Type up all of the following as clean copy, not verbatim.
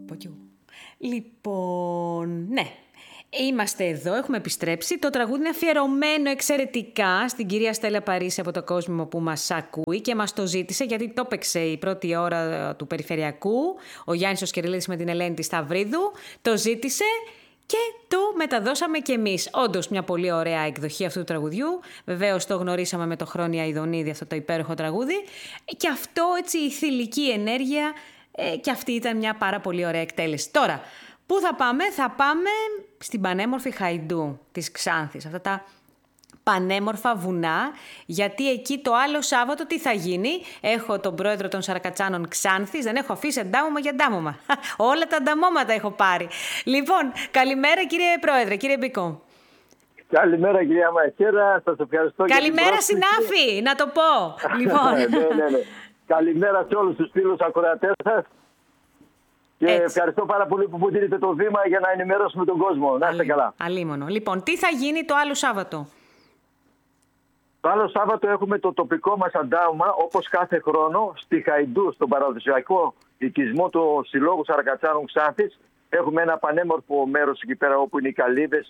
πω κι εγώ. Λοιπόν, ναι. Είμαστε εδώ, έχουμε επιστρέψει. Το τραγούδι είναι αφιερωμένο εξαιρετικά στην κυρία Στέλλα Παρίση από το κόσμο που μας ακούει και μας το ζήτησε γιατί το έπαιξε η πρώτη ώρα του Περιφερειακού. Ο Γιάννης ο Σκεριλίδης με την Ελένη τη Σταυρίδου το ζήτησε και το μεταδώσαμε κι εμείς. Όντως μια πολύ ωραία εκδοχή αυτού του τραγουδιού. Βεβαίως το γνωρίσαμε με το Χρόνια Ιδονίδη αυτό το υπέροχο τραγούδι. Και αυτό έτσι η θηλυκή ενέργεια και αυτή ήταν μια πάρα πολύ ωραία εκτέλεση. Τώρα, πού θα πάμε? Θα πάμε στην πανέμορφη Χαϊντού της Ξάνθης. Αυτά τα πανέμορφα βουνά, γιατί εκεί το άλλο Σάββατο τι θα γίνει? Έχω τον πρόεδρο των Σαρακατσάνων Ξάνθης, δεν έχω αφήσει εντάμωμα για εντάμωμα. Όλα τα ενταμώματα έχω πάρει. Λοιπόν, καλημέρα κύριε πρόεδρε, κύριε Μπίκο. Καλημέρα κυρία Μαχαίρα, σας ευχαριστώ. Καλημέρα συνάφη, να το πω. Λοιπόν. Ναι. Καλημέρα σε όλους τους φίλους ακροατές σας. Και ευχαριστώ πάρα πολύ που μου δίνετε το βήμα για να ενημερώσουμε τον κόσμο. Να είστε καλά. Αλίμονο. Λοιπόν, τι θα γίνει το άλλο Σάββατο? Το άλλο Σάββατο έχουμε το τοπικό μας αντάμωμα, όπως κάθε χρόνο, στη Χαϊντού, στον παραδοσιακό οικισμό του Συλλόγου Σαρακατσάνων Ξάνθης. Έχουμε ένα πανέμορφο μέρος εκεί πέρα όπου είναι οι καλύβες,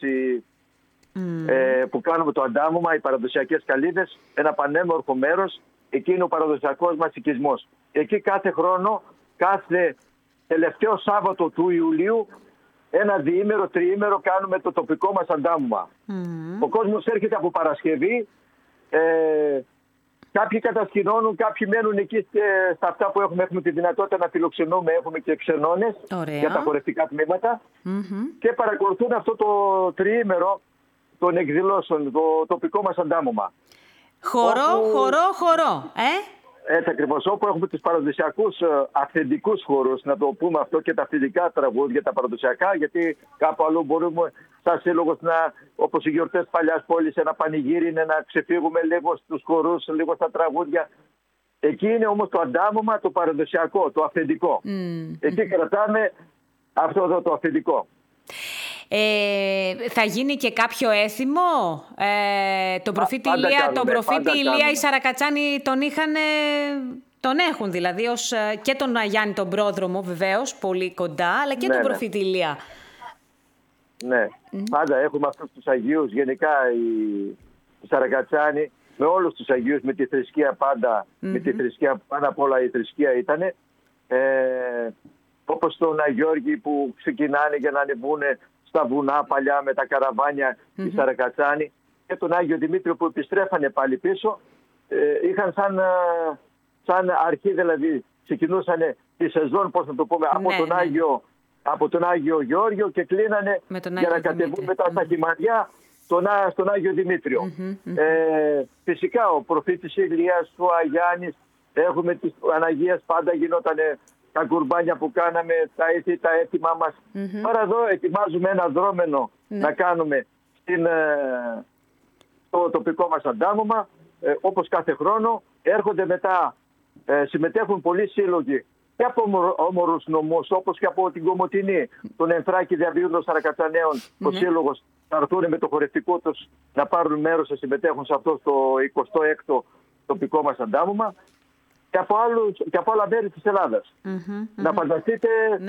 που κάνουμε το αντάμωμα, οι παραδοσιακές καλύβες. Ένα πανέμορφο μέρος. Εκεί είναι ο παραδοσιακός μας οικισμός. Εκεί κάθε χρόνο, κάθε τελευταίο Σάββατο του Ιουλίου, ένα διήμερο, τριήμερο κάνουμε το τοπικό μας αντάμωμα. Ο κόσμος έρχεται από Παρασκευή, κάποιοι κατασκηνώνουν, κάποιοι μένουν εκεί στα αυτά που έχουμε τη δυνατότητα να φιλοξενούμε, έχουμε και ξενώνες για τα χορευτικά τμήματα και παρακολουθούν αυτό το τριήμερο των εκδηλώσεων, το τοπικό μας αντάμωμα. Χορό. Έτσι ακριβώς, όπου έχουμε τους παραδοσιακούς αυθεντικούς χορούς, να το πούμε αυτό, και τα αυθεντικά τραγούδια, τα παραδοσιακά, γιατί κάπου αλλού μπορούμε, σαν σύλλογος, όπως οι γιορτές παλιάς πόλης, ένα πανηγύρι είναι να ξεφύγουμε λίγο στους χορούς, λίγο στα τραγούδια. Εκεί είναι όμως το αντάμωμα, το παραδοσιακό, το αυθεντικό. Εκεί κρατάμε αυτό εδώ το αυθεντικό. Θα γίνει και κάποιο έθιμο? Τον προφήτη Ηλία οι Σαρακατσάνοι τον έχουν δηλαδή και τον Γιάννη τον πρόδρομο βεβαίως πολύ κοντά, αλλά και τον προφήτη Ηλία. Ναι, πάντα έχουμε αυτούς τους Αγίους, γενικά οι Σαρακατσάνοι, με όλους τους Αγίους, με τη θρησκεία πάντα, με τη θρησκεία πάνω απ' όλα η θρησκεία ήτανε. Όπως τον Αγιώργη που ξεκινάνε για να ανεβούν στα βουνά παλιά με τα καραβάνια οι Σαρακατσάνοι, και τον Άγιο Δημήτριο που επιστρέφανε πάλι πίσω. Είχαν σαν αρχή, δηλαδή ξεκινούσαν τη σεζόν, πώς να το πούμε, από τον Άγιο Γεώργιο και κλείνανε για να κατεβούν μετά στα Χυμαριά στον Άγιο Δημήτριο. Φυσικά ο προφήτης Ηλίας, ο Αγιάννης, έχουμε τις Αναγίες, πάντα γινότανε τα κουρμπάνια που κάναμε, τα έτοιμά μας. Τώρα εδώ ετοιμάζουμε ένα δρόμενο να κάνουμε στο τοπικό μας αντάμωμα, όπως κάθε χρόνο. Έρχονται μετά, συμμετέχουν πολλοί σύλλογοι και από όμορους νομούς, όπως και από την Κομοτηνή, τον Ενθράκη Διαβίων των Σαρακατσαναίων, ο σύλλογος, θα έρθουν με το χορευτικό τους να πάρουν μέρος, να συμμετέχουν σε αυτό το 26ο τοπικό μας αντάμωμα. Και από άλλα μέρη της Ελλάδας. Να φανταστείτε,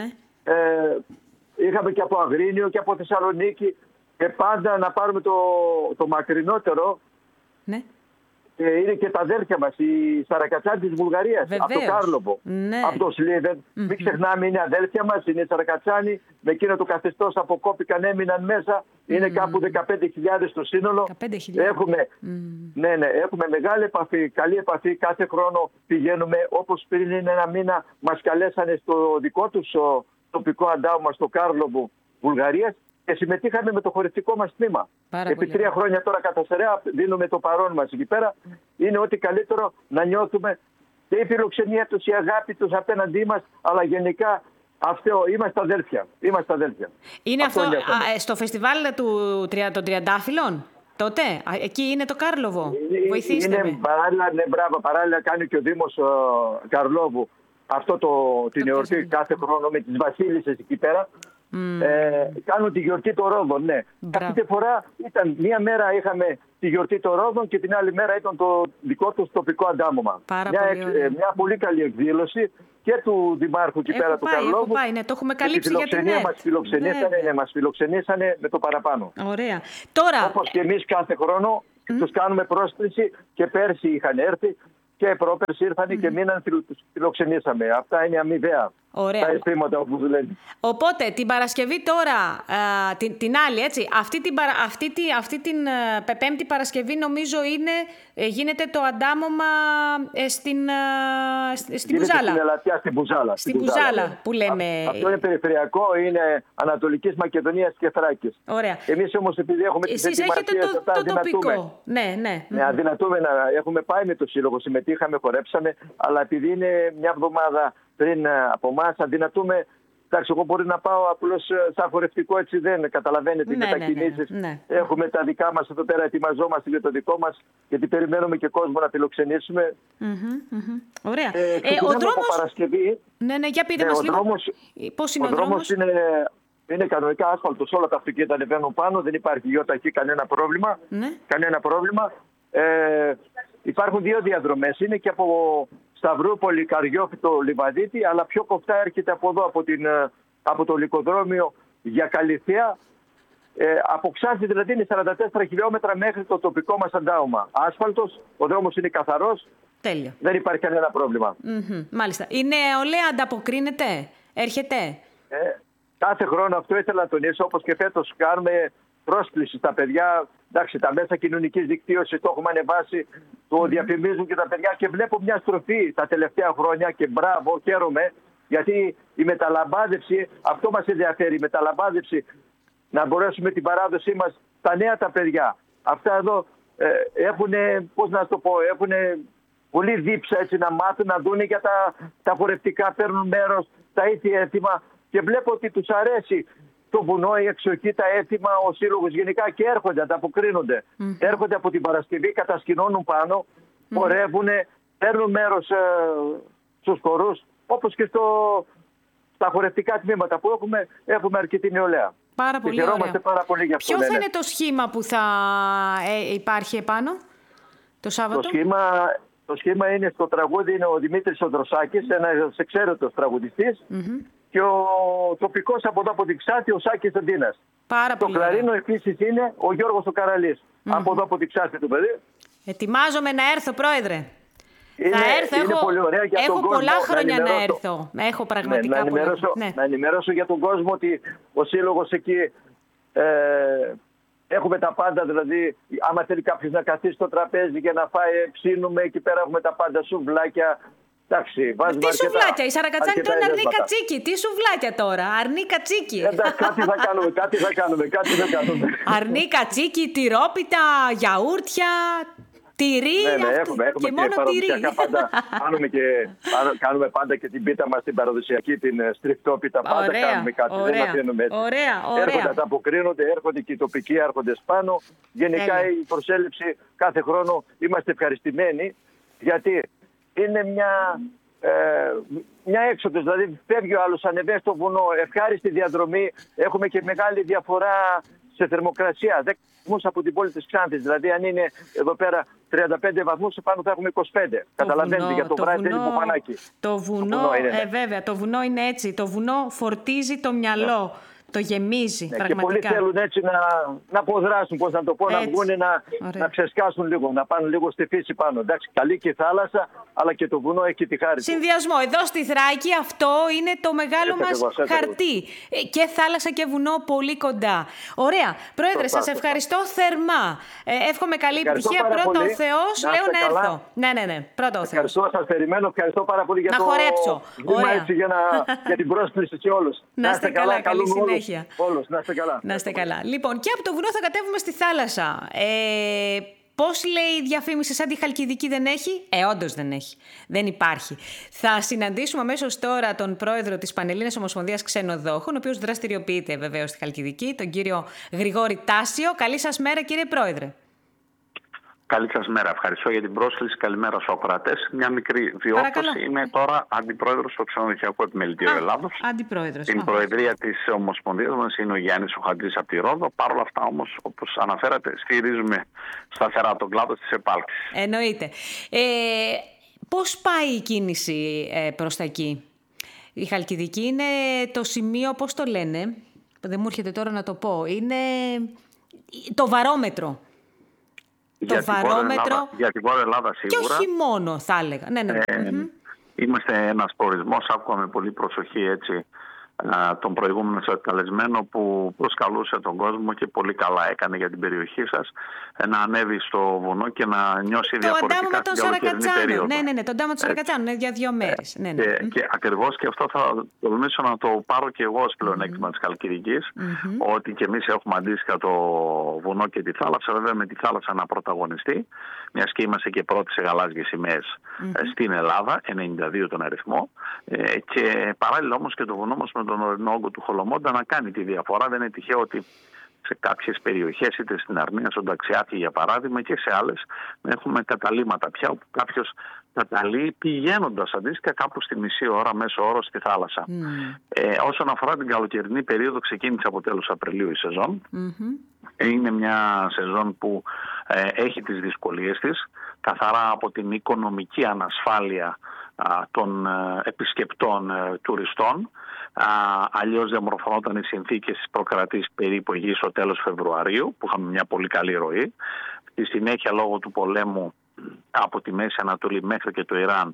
είχαμε και από Αγρίνιο και από Θεσσαλονίκη, και πάντα να πάρουμε το μακρινότερο. Είναι και τα αδέρφια μας, οι Σαρακατσάνοι της Βουλγαρίας, από το Κάρλοβο, από το Σλίβεν. Μην ξεχνάμε, είναι αδέρφια μας, είναι οι Σαρακατσάνοι, με εκείνο το καθεστώς αποκόπηκαν, έμειναν μέσα, είναι κάπου 15.000 το σύνολο. Έχουμε μεγάλη επαφή, καλή επαφή, κάθε χρόνο πηγαίνουμε, όπως πριν είναι ένα μήνα μας καλέσανε στο δικό τους τοπικό αντάμωμα στο Κάρλοβο Βουλγαρίας και συμμετείχαμε με το χορευτικό μας τμήμα. Επί 3 χρόνια τώρα κατά σειρά δίνουμε το παρόν μας εκεί πέρα. Είναι ό,τι καλύτερο να νιώθουμε και η φιλοξενία τους, η αγάπη τους απέναντί μας, αλλά γενικά αυτό, είμαστε αδέλφια. Είναι αυτό στο φεστιβάλ των Τριαντάφυλλων τότε? Εκεί είναι το Κάρλοβο. Βοηθήστε με. Παράλληλα κάνει και ο Δήμος Καρλόβου αυτό την εορτή κάθε χρόνο με τις βασίλισσες εκεί πέρα. Κάνουν τη γιορτή των Ρόδων, ναι. Αυτή τη φορά μία μέρα είχαμε τη γιορτή των Ρόδων και την άλλη μέρα ήταν το δικό τους τοπικό αντάμωμα. Μια πολύ καλή εκδήλωση. και του Δημάρχου εκεί πέρα του Καρλόβου. Ναι, το έχουμε καλύψει για την ΕΡΤ. Μας φιλοξενήσανε με το παραπάνω. Ωραία. Τώρα... Όπως και εμείς κάθε χρόνο τους κάνουμε πρόσκληση, και πέρσι είχαν έρθει και πρόπερσι ήρθαν και μείναν, φιλοξενήσαμε. Αυτά είναι αμοιβαία. Ωραία. Τα αισθήματα όπως λένε. Οπότε την Παρασκευή τώρα, την άλλη, έτσι, αυτή την Πέμπτη Παρασκευή νομίζω γίνεται το αντάμωμα στην Μπουζάλα. Στην Ελαττιά, στην Μπουζάλα που λέμε. Αυτό είναι περιφερειακό, είναι Ανατολικής Μακεδονίας και Θράκης. Ωραία. Εμείς όμως επειδή έχουμε τις ετοιμασίες αυτά, τοπικό. Ναι, αδυνατούμε να έχουμε πάει με το σύλλογο, συμμετείχαμε, χορέψαμε, αλλά επειδή είναι μια εβδομάδα πριν από εμάς, αδυνατούμε. Εντάξει, εγώ μπορεί να πάω απλώς σαν χορευτικό, έτσι δεν καταλαβαίνετε, οι μετακινήσεις. Ναι. Έχουμε τα δικά μας εδώ πέρα, ετοιμαζόμαστε για το δικό μας, γιατί περιμένουμε και κόσμο να φιλοξενήσουμε. Ωραία. Ο δρόμος... Παρασκευή, ναι, για πείτε μας λίγο. Πώς είναι ο δρόμος? Είναι κανονικά άσφαλτος, όλα τα αυτοκίνητα ανεβαίνουν πάνω, δεν υπάρχει γιοταχή, κανένα πρόβλημα. Κανένα πρόβλημα. Υπάρχουν δύο διαδρομές, είναι και από Σταυρούπολη, Καριόφυτο, Λιβαδίτη, αλλά πιο κοφτά έρχεται από εδώ, από το Λυκοδρόμιο για Καλυθέα. Από Ξάνθη δηλαδή είναι 44 χιλιόμετρα μέχρι το τοπικό μας αντάωμα. Άσφαλτος, ο δρόμος είναι καθαρός. Τέλεια. Δεν υπάρχει κανένα πρόβλημα. Μάλιστα. Η νεολαία ανταποκρίνεται, έρχεται? Κάθε χρόνο αυτό ήθελα να τονίσω, όπως και φέτος κάνουμε πρόσκληση στα παιδιά. Εντάξει, τα μέσα κοινωνικής δικτύωσης το έχουμε ανεβάσει, το διαφημίζουν και τα παιδιά, και βλέπω μια στροφή τα τελευταία χρόνια και μπράβο, χαίρομαι, γιατί η μεταλαμπάδευση, αυτό μας ενδιαφέρει, η μεταλαμπάδευση, να μπορέσουμε την παράδοσή μας στα νέα τα παιδιά. Αυτά εδώ έχουν, πώς να το πω, έχουν πολύ δίψα, έτσι, να μάθουν, να δουν για τα χορευτικά, παίρνουν μέρος, τα ήθη έθιμα, και βλέπω ότι τους αρέσει το βουνό, η εξοχή, τα έθιμα, ο σύλλογος γενικά, και έρχονται, ανταποκρίνονται. Έρχονται από την Παρασκευή, κατασκηνώνουν πάνω, χορεύουν, παίρνουν μέρος στους χορούς, όπως και στα χορευτικά τμήματα που έχουμε αρκετή νεολαία. Πάρα πολύ και χαιρόμαστε πάρα πολύ για αυτό. Ποιο θα είναι το σχήμα που θα υπάρχει επάνω το Σάββατο? Το σχήμα είναι στο τραγούδι, είναι ο Δημήτρης ο Δροσάκης, ένας εξαίρετος τραγουδιστής. Και ο τοπικός από εδώ από την Ξάνθη, ο Σάκης Αντίνας. Το κλαρίνο επίσης είναι ο Γιώργος ο Καραλής. Από εδώ από την Ξάνθη το παιδί. Ετοιμάζομαι να έρθω, Πρόεδρε. Θα έρθω, έχω πολύ ωραία για έχω τον πολλά κόσμο, χρόνια να έρθω. Έχω πραγματικά να ενημερώσω για τον κόσμο ότι ο σύλλογος εκεί έχουμε τα πάντα. Δηλαδή, άμα θέλει κάποιος να καθίσει στο τραπέζι και να φάει, ψήνουμε, εκεί πέρα έχουμε τα πάντα, σουβλάκια. Εντάξει, τι σουβλάκια, η Σαρακατσάνη τρώνε αρνί κατσίκι. Τι σουβλάκια τώρα, αρνί κατσίκι. Εντάξει, κάτι θα κάνουμε. Αρνί κατσίκι, τυρόπιτα, γιαούρτια, τυρί. Έχουμε και μόνο τυρί. Κάνουμε πάντα και την πίτα μας, την παραδοσιακή, την στριφτόπιτα. Πάντα κάνουμε κάτι. Δεν αφήνουμε έτσι. Έρχονται, ανταποκρίνονται, έρχονται και οι τοπικοί άρχοντες πάνω. Γενικά η προσέλευση κάθε χρόνο είμαστε ευχαριστημένοι, γιατί είναι μια έξοδος, δηλαδή φεύγει ο άλλος, ανεβαίνει στο βουνό, ευχάριστη διαδρομή. Έχουμε και μεγάλη διαφορά σε θερμοκρασία, 10 βαθμούς από την πόλη της Ξάνθης. Δηλαδή αν είναι εδώ πέρα 35 βαθμούς, πάνω θα έχουμε 25. Καταλαβαίνετε, για το βράδυ θέλει πουπανάκι. Το βουνό, βέβαια, το βουνό είναι έτσι. Το βουνό φορτίζει το μυαλό. Το γεμίζει, πραγματικά. Και πολλοί θέλουν έτσι να αποδράσουν, πώς να το πω, να βγουν, να ξεσκάσουν λίγο, να πάνε λίγο στη φύση πάνω. Εντάξει, καλή και η θάλασσα, αλλά και το βουνό έχει τη χάρη του. Συνδυασμό. Εδώ στη Θράκη αυτό είναι το μεγάλο μας χαρτί. Και θάλασσα και βουνό πολύ κοντά. Ωραία. Πρόεδρε, σας ευχαριστώ θερμά. Εύχομαι καλή επιτυχία. Πρώτα ο Θεός, λέω να έρθω. Ναι. Πρώτα ο Θεός. Ευχαριστώ, σας περιμένω. Ευχαριστώ πάρα πολύ για το βήμα, έτσι, για την πρόσκληση σε όλους. Να είστε καλά, καλή συνέχεια. Όλους, να είστε καλά. Να είστε καλά. Λοιπόν, και από το βουνό θα κατέβουμε στη θάλασσα. Πώς λέει η διαφήμιση, σαν τη Χαλκιδική δεν έχει? Όντως δεν έχει. Δεν υπάρχει. Θα συναντήσουμε αμέσως τώρα τον πρόεδρο της Πανελλήνιας Ομοσπονδίας Ξενοδόχων, ο οποίος δραστηριοποιείται βεβαίως στη Χαλκιδική, τον κύριο Γρηγόρη Τάσιο. Καλή σας μέρα, κύριε Πρόεδρε. Καλή σας μέρα. Ευχαριστώ για την πρόσκληση. Καλημέρα στους ακροατές. Μια μικρή διόρθωση. Είμαι τώρα αντιπρόεδρος του Ξενοδοχειακού Επιμελητηρίου Ελλάδος. Αντιπρόεδρος. Την προεδρία της Ομοσπονδίας μας είναι ο Γιάννης ο Χατζής από τη Ρόδο. Παρ' όλα αυτά όμως, όπως αναφέρατε, στηρίζουμε σταθερά τον κλάδο της επάλξης. Εννοείται. Πώς πάει η κίνηση προς τα εκεί? Η Χαλκιδική είναι το σημείο, πώς το λένε, δεν μου έρχεται τώρα να το πω, είναι το βαρόμετρο. Για την Βόρεια Ελλάδα σίγουρα. Και όχι μόνο, θα έλεγα. Ναι. Είμαστε ένας προορισμός, άκουγα με πολύ προσοχή έτσι τον προηγούμενο σας καλεσμένο που προσκαλούσε τον κόσμο και πολύ καλά έκανε για την περιοχή σας να ανέβει στο βουνό και να νιώσει διαφορετικά στην καλοκαιρινή περίοδο. Ναι, τον τάμο του Σαρακατσάνου, για 2 μέρες. Και ακριβώς και αυτό θα τολμήσω να το πάρω και εγώ ως πλεονέκτημα της Χαλκιδικής, ότι και εμείς έχουμε αντίστοιχα το βουνό και τη θάλασσα, βέβαια με τη θάλασσα να πρωταγωνιστεί, μιας και είμαστε και πρώτοι σε γαλάζιες σημαίες στην Ελλάδα, 92 τον αριθμό, και παράλληλα όμως και το βουνό μας με τον ορεινό όγκο του Χολομόντα να κάνει τη διαφορά. Δεν είναι τυχαίο ότι σε κάποιες περιοχές, είτε στην Αρμία, στον Ταξιάθη για παράδειγμα, και σε άλλες, έχουμε καταλύματα πια, όπου κάποιος καταλύει πηγαίνοντας αντίστοιχα κάπου στη μισή ώρα μέσω όρο στη θάλασσα. Όσον αφορά την καλοκαιρινή περίοδο, ξεκίνησε από τέλος Απριλίου η σεζόν. Είναι μια σεζόν που έχει τις δυσκολίες της, καθαρά από την οικονομική ανασφάλεια των επισκεπτών τουριστών. Αλλιώς διαμορφωνόταν οι συνθήκες της προκρατής περίπου εκεί στο τέλος Φεβρουαρίου, που είχαμε μια πολύ καλή ροή. Στη συνέχεια, λόγω του πολέμου από τη Μέση Ανατολή μέχρι και το Ιράν,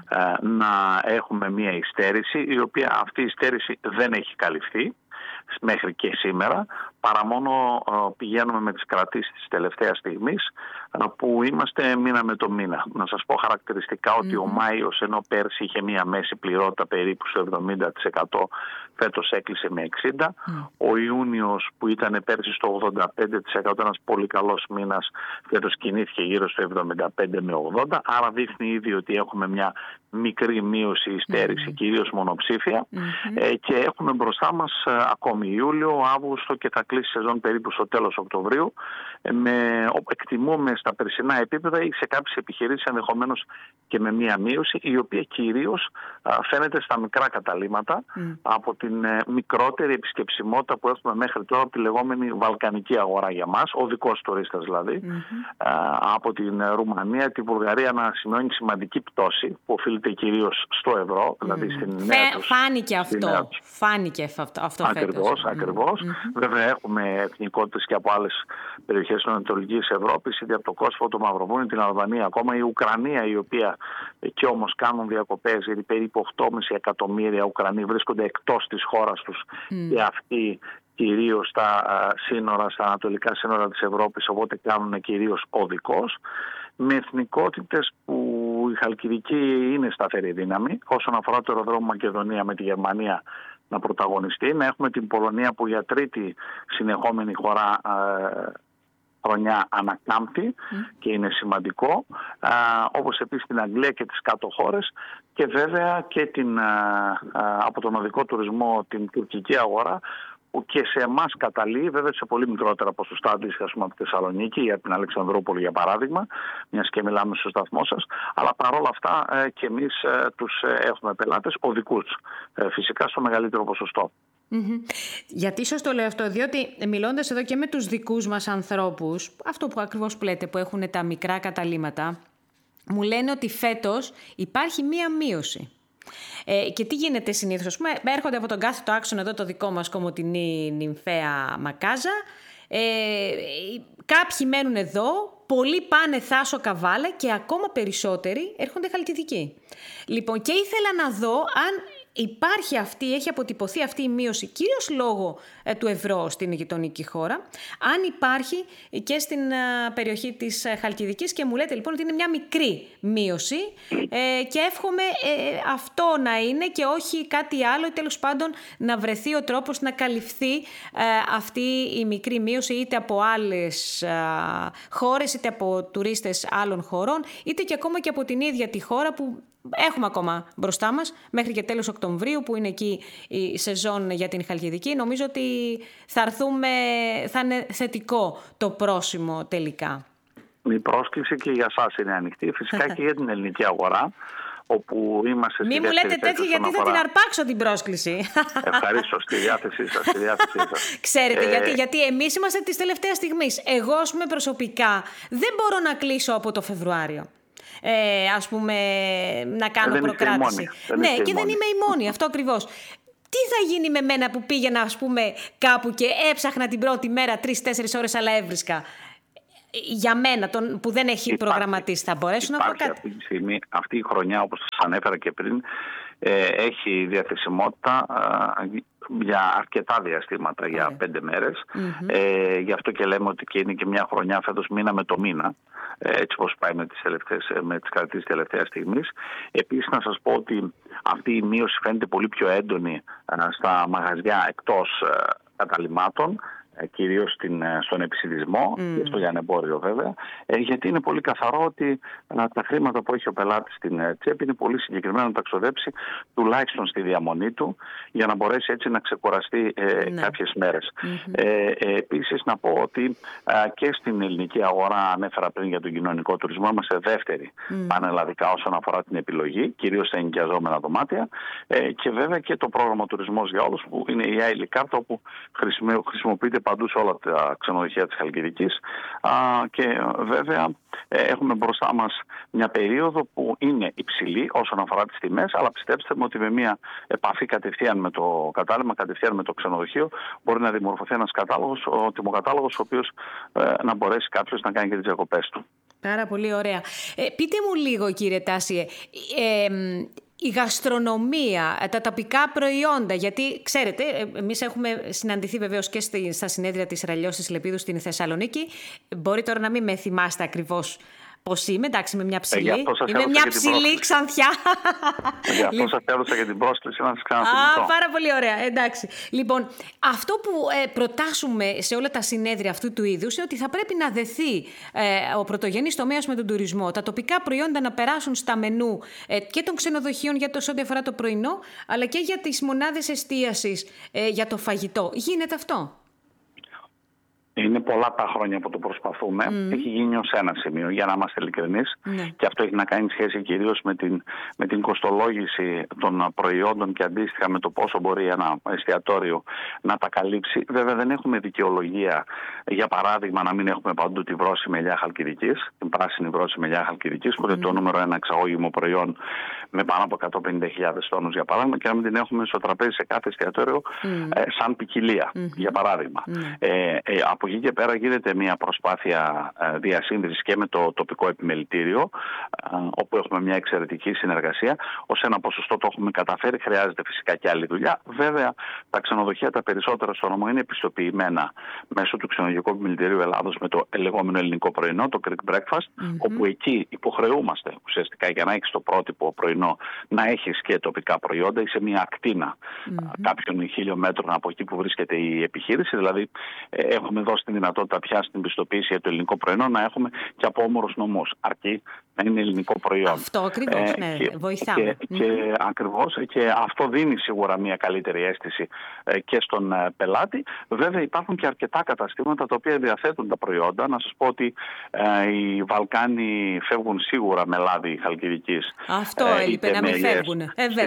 να έχουμε μια υστέρηση, η οποία αυτή η υστέρηση δεν έχει καλυφθεί μέχρι και σήμερα, παρά μόνο πηγαίνουμε με τις κρατήσεις της τελευταίας στιγμής, που είμαστε μήνα με το μήνα. Να σας πω χαρακτηριστικά ότι ο Μάιος, ενώ πέρσι είχε μία μέση πληρότητα περίπου στο 70%, φέτος έκλεισε με 60%. Ο Ιούνιος, που ήταν πέρσι στο 85%, ένας πολύ καλός μήνας, φέτος κινήθηκε γύρω στο 75% με 80%. Άρα δείχνει ήδη ότι έχουμε μια μικρή μείωση υστέρηση, κυρίως μονοψήφια, και έχουμε μπροστά μας ακόμη Ιούλιο, Αύγουστο και θα κλείσει η σεζόν περίπου στο τέλος Οκτωβρίου, εκτιμούμε στα περσινά επίπεδα ή σε κάποιες επιχειρήσεις ενδεχομένως και με μία μείωση, η οποία κυρίως φαίνεται στα μικρά καταλύματα από την μικρότερη επισκεψιμότητα που έχουμε μέχρι τώρα από τη λεγόμενη βαλκανική αγορά για μας, ο δικός τουρίστας δηλαδή, από την Ρουμανία, τη Βουλγαρία να σημειώνει σημαντική πτώση που οφείλεται κυρίως στο ευρώ, δηλαδή στην νέα τους. Φάνηκε αυτό φέτος. Ακριβώς. Βέβαια έχουμε εθνικότητες και από άλλες περιοχές της Ανατολικής Ευρώπης, είτε από το Κόσοβο, το Μαυροβούνιο, την Αλβανία, ακόμα η Ουκρανία, η οποία και όμως κάνουν διακοπές, γιατί περίπου 8,5 εκατομμύρια Ουκρανοί βρίσκονται εκτός της χώρας τους και αυτοί κυρίως στα σύνορα, στα ανατολικά σύνορα της Ευρώπης, οπότε κάνουν κυρίως οδικός, με εθνικότητες που η Χαλκιδική είναι σταθερή δύναμη. Όσον αφορά το αεροδρόμιο Μακεδονία με τη Γερμανία να πρωταγωνιστεί, να έχουμε την Πολωνία που για τρίτη συνεχόμενη χρονιά ανακάμπτει και είναι σημαντικό, όπως επίσης την Αγγλία και τις κάτω χώρες, και βέβαια και από τον οδικό τουρισμό την τουρκική αγορά, που και σε εμάς καταλύει, βέβαια σε πολύ μικρότερα ποσοστά αντίστοιχα από τη Θεσσαλονίκη ή από την Αλεξανδρούπολη για παράδειγμα, μιας και μιλάμε στο σταθμό σας, αλλά παρόλα αυτά και εμείς τους έχουμε πελάτες οδικούς, φυσικά στο μεγαλύτερο ποσοστό. Γιατί ίσως το λέω αυτό, διότι μιλώντας εδώ και με τους δικούς μας ανθρώπους, αυτό που ακριβώς λέτε, που έχουν τα μικρά καταλύματα, μου λένε ότι φέτος υπάρχει μία μείωση. Και τι γίνεται συνήθως, ας πούμε, έρχονται από τον κάθετο άξονα εδώ το δικό μας Κομοτηνή Νυμφαία Μακάζα, κάποιοι μένουν εδώ, πολλοί πάνε Θάσο Καβάλα και ακόμα περισσότεροι έρχονται Χαλκιδική. Λοιπόν, και ήθελα να δω αν έχει αποτυπωθεί αυτή η μείωση, κυρίως λόγω του ευρώ στην γειτονική χώρα, αν υπάρχει και στην περιοχή της Χαλκιδικής, και μου λέτε λοιπόν ότι είναι μια μικρή μείωση, και εύχομαι αυτό να είναι και όχι κάτι άλλο, ή τέλος πάντων να βρεθεί ο τρόπος να καλυφθεί αυτή η μικρή μείωση, είτε από άλλες χώρες, είτε από τουρίστες άλλων χωρών, είτε και ακόμα και από την ίδια τη χώρα που έχουμε ακόμα μπροστά μας μέχρι και τέλος Οκτωβρίου, που είναι εκεί η σεζόν για την Χαλκιδική. Νομίζω ότι θα είναι θετικό το πρόσημο τελικά. Η πρόσκληση και για σας είναι ανοιχτή, φυσικά και για την ελληνική αγορά, όπου είμαστε στη Μην μου λέτε τέτοια, γιατί θα την αρπάξω την πρόσκληση. Ευχαρίστω, στη διάθεσή σας. Ξέρετε, γιατί εμείς είμαστε της τελευταίας στιγμής. Εγώ, προσωπικά, δεν μπορώ να κλείσω από το Φεβρουάριο. ας πούμε, να κάνω προκράτηση. Ναι, και δεν είμαι η μόνη, αυτό ακριβώς. Τι θα γίνει με μένα που πήγαινα, ας πούμε, κάπου και έψαχνα την πρώτη μέρα 3-4 ώρες, αλλά έβρισκα? Για μένα, που δεν έχει προγραμματίσει, θα μπορέσω να πω κάτι? Αυτή τη στιγμή, αυτή η χρονιά, όπως σας ανέφερα και πριν, έχει διαθεσιμότητα για αρκετά διαστήματα, για 5 μέρες. Γι' αυτό και λέμε ότι και είναι και μια χρονιά, φέτος μήνα με το μήνα, έτσι όπως πάει με τις κρατήσεις τελευταίας στιγμής. Επίσης, να σας πω ότι αυτή η μείωση φαίνεται πολύ πιο έντονη στα μαγαζιά εκτός καταλυμάτων, κυρίως στον επισιτισμό και στο λιανεμπόριο βέβαια, γιατί είναι πολύ καθαρό ότι τα χρήματα που έχει ο πελάτης στην τσέπη είναι πολύ συγκεκριμένα να τα ξοδέψει τουλάχιστον στη διαμονή του, για να μπορέσει έτσι να ξεκουραστεί κάποιες μέρες. Επίσης να πω ότι και στην ελληνική αγορά, ανέφερα πριν για τον κοινωνικό τουρισμό, είμαστε δεύτεροι πανελλαδικά όσον αφορά την επιλογή, κυρίως στα ενοικιαζόμενα δωμάτια, και βέβαια και το πρόγραμμα Τουρισμός για Όλους, που είναι η άειλη κάρτα, όπου χρησιμοποιείται παντού σε όλα τα ξενοδοχεία της Χαλκιδικής, και βέβαια έχουμε μπροστά μας μια περίοδο που είναι υψηλή όσον αφορά τις τιμές, αλλά πιστέψτε με ότι με μια επαφή κατευθείαν με το κατάλημα, κατευθείαν με το ξενοδοχείο, μπορεί να δημορφωθεί ένας κατάλογος, ο τιμοκατάλογος, ο οποίος να μπορέσει κάποιος να κάνει και τις διακοπές του. Πάρα πολύ ωραία. Πείτε μου λίγο, κύριε Τάσιε, η γαστρονομία, τα τοπικά προϊόντα, γιατί ξέρετε, εμείς έχουμε συναντηθεί βεβαίως και στα συνέδρια της Ραλιός της Λεπίδου στην Θεσσαλονίκη. Μπορεί τώρα να μην με θυμάστε ακριβώς πώς είμαι, εντάξει, με μια ψηλή. Είμαι μια ψηλή ξανθιά. Γι' αυτό σας έδωσα για την πρόσκληση να σας ξαναθυμηθώ. Πάρα πολύ ωραία, εντάξει. Λοιπόν, αυτό που προτάσουμε σε όλα τα συνέδρια αυτού του είδους είναι ότι θα πρέπει να δεθεί ο πρωτογενής τομέας με τον τουρισμό. Τα τοπικά προϊόντα να περάσουν στα μενού και των ξενοδοχείων για ό,τι αφορά το πρωινό, αλλά και για τις μονάδες εστίασης για το φαγητό. Γίνεται αυτό? Είναι πολλά τα χρόνια που το προσπαθούμε. Έχει γίνει ως ένα σημείο, για να είμαστε ειλικρινείς. Και αυτό έχει να κάνει σχέση κυρίως με την κοστολόγηση των προϊόντων και αντίστοιχα με το πόσο μπορεί ένα εστιατόριο να τα καλύψει. Βέβαια, δεν έχουμε δικαιολογία, για παράδειγμα, να μην έχουμε παντού τη βρώσιμη ελιά Χαλκιδικής, την πράσινη βρώσιμη ελιά Χαλκιδικής, που είναι το νούμερο 1 εξαγώγημο προϊόν με πάνω από 150.000 τόνους, για παράδειγμα, και να μην την έχουμε στο τραπέζι σε κάθε εστιατόριο σαν ποικιλία, για παράδειγμα. Από εκεί και πέρα γίνεται μια προσπάθεια διασύνδεσης και με το τοπικό επιμελητήριο, όπου έχουμε μια εξαιρετική συνεργασία. Ως ένα ποσοστό το έχουμε καταφέρει, χρειάζεται φυσικά και άλλη δουλειά. Βέβαια, τα ξενοδοχεία τα περισσότερα στο νομό είναι επιστοποιημένα μέσω του Ξενοδοχειακού Επιμελητηρίου Ελλάδος με το λεγόμενο ελληνικό πρωινό, το Greek Breakfast, όπου εκεί υποχρεούμαστε ουσιαστικά, για να έχεις το πρότυπο πρωινό, να έχεις και τοπικά προϊόντα ή σε μια ακτίνα κάποιων χιλιόμετρων από εκεί που βρίσκεται η επιχείρηση. Δηλαδή, έχουμε δώσει τη δυνατότητα πια στην πιστοποίηση για το ελληνικό πρωινό να έχουμε και από όμορους νομούς, αρκεί να είναι ελληνικό προϊόν. Αυτό ακριβώς, βοηθάμε. Και ακριβώς, και αυτό δίνει σίγουρα μια καλύτερη αίσθηση και στον πελάτη. Βέβαια, υπάρχουν και αρκετά καταστήματα τα οποία διαθέτουν τα προϊόντα. Να σας πω ότι οι Βαλκάνοι φεύγουν σίγουρα με λάδι Χαλκιδικής. Αυτό έλειπε, να μην φεύγουν.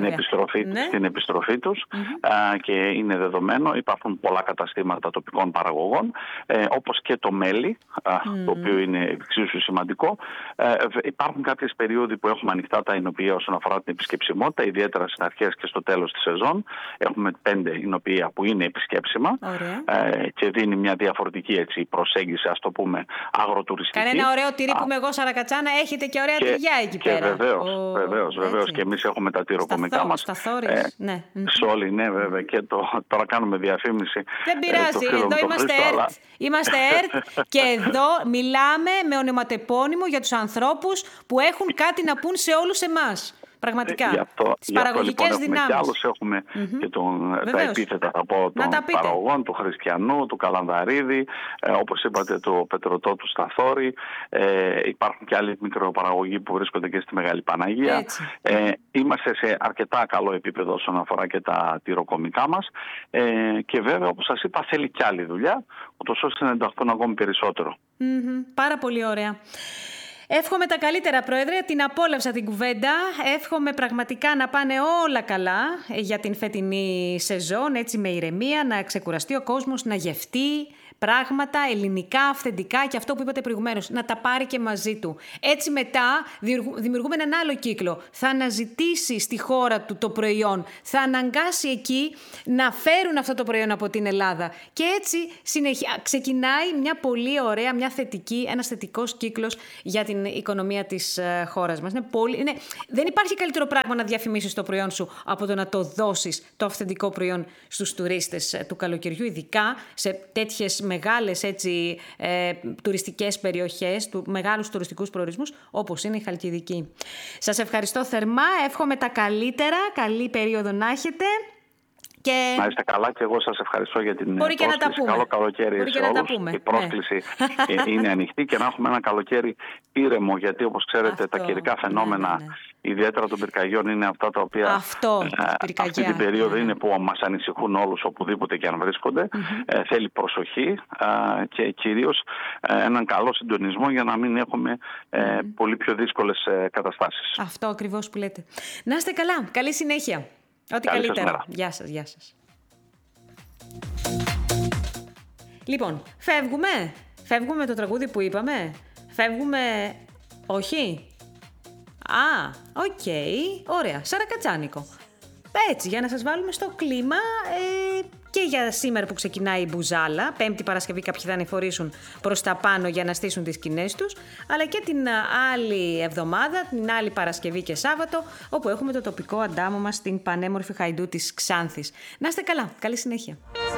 Στην επιστροφή τους, και είναι δεδομένο. Υπάρχουν πολλά καταστήματα τοπικών παραγωγών, όπως και το μέλι, το οποίο είναι εξίσου σημαντικό. Υπάρχουν κάποιες περίοδοι που έχουμε ανοιχτά τα εινοποιεία όσον αφορά την επισκεψιμότητα, ιδιαίτερα στις αρχές και στο τέλος της σεζόν. Έχουμε 5 εινοποιεία που είναι επισκέψιμα και δίνει μια διαφορετική προσέγγιση, ας το πούμε, αγροτουριστική. Κανένα ωραίο τυρί που είμαι εγώ Σαρακατσάνα, έχετε και ωραία τυριά εκεί πέρα. Βεβαίως. Και εμείς έχουμε τα τυροκομικά μας. Στα Θόρης, ναι. Σόλι, ναι, βέβαια. Και τώρα κάνουμε διαφήμιση. Δεν πειράζει, εδώ είμαστε ΕΡΤ. Είμαστε ΕΡΤ και εδώ μιλάμε με ονοματεπώνυμο για τους ανθρώπους που έχουν κάτι να πούν σε όλους εμάς. Πραγματικά. Τις παραγωγικές δυνάμεις. Και άλλους έχουμε και τα επίθετα, θα πω, των παραγωγών, του Χριστιανού, του Καλανδαρίδη, όπως είπατε, του Πετρωτό, του Σταθόρη. Υπάρχουν και άλλοι μικροπαραγωγοί που βρίσκονται και στη Μεγάλη Παναγία. Είμαστε σε αρκετά καλό επίπεδο όσον αφορά και τα τυροκομικά μας. Και βέβαια, όπως σας είπα, θέλει και άλλη δουλειά, ούτως ώστε να ενταχθούν ακόμη περισσότερο. Πάρα πολύ ωραία. Εύχομαι τα καλύτερα, Πρόεδρε. Την απόλαυσα την κουβέντα. Εύχομαι πραγματικά να πάνε όλα καλά για την φετινή σεζόν, έτσι με ηρεμία, να ξεκουραστεί ο κόσμος, να γευτεί πράγματα ελληνικά, αυθεντικά και αυτό που είπατε προηγουμένως, να τα πάρει και μαζί του. Έτσι μετά δημιουργούμε έναν άλλο κύκλο. Θα αναζητήσει στη χώρα του το προϊόν, θα αναγκάσει εκεί να φέρουν αυτό το προϊόν από την Ελλάδα. Και έτσι ξεκινάει μια πολύ ωραία, ένας θετικός κύκλος για την οικονομία της χώρας μας. Δεν υπάρχει καλύτερο πράγμα να διαφημίσεις το προϊόν σου από το να το δώσεις το αυθεντικό προϊόν στους τουρίστες του καλοκαιριού, ειδικά σε τέτοιες μεγάλες τουριστικές περιοχές, μεγάλους τουριστικούς προορισμούς όπως είναι η Χαλκιδική. Σας ευχαριστώ θερμά, εύχομαι τα καλύτερα, καλή περίοδο να έχετε. Και... Να είστε καλά και εγώ σας ευχαριστώ για την πρόσκληση. Καλό καλοκαίρι σε όλους. Η πρόσκληση είναι ανοιχτή και να έχουμε ένα καλοκαίρι ήρεμο, γιατί όπως ξέρετε τα καιρικά φαινόμενα, ιδιαίτερα των πυρκαγιών, είναι αυτά τα οποία αυτή την περίοδο είναι που μας ανησυχούν όλους οπουδήποτε και αν βρίσκονται. Θέλει προσοχή και κυρίως έναν καλό συντονισμό για να μην έχουμε πολύ πιο δύσκολες καταστάσεις. Αυτό ακριβώς που λέτε. Να είστε καλά. Καλή συνέχεια. Ό,τι καλύτερο. Γεια σας, γεια σας. Λοιπόν, φεύγουμε με το τραγούδι που είπαμε. Φεύγουμε, όχι. Οκ, ωραία, σαρακατσάνικο. Έτσι, για να σας βάλουμε στο κλίμα και για σήμερα που ξεκινάει η Μπουζάλα. Πέμπτη Παρασκευή κάποιοι θα ανηφορήσουν προς τα πάνω για να στήσουν τις σκηνές τους. Αλλά και την άλλη εβδομάδα, την άλλη Παρασκευή και Σάββατο, όπου έχουμε το τοπικό αντάμωμα στην πανέμορφη Χαϊντού της Ξάνθης. Να είστε καλά, καλή συνέχεια.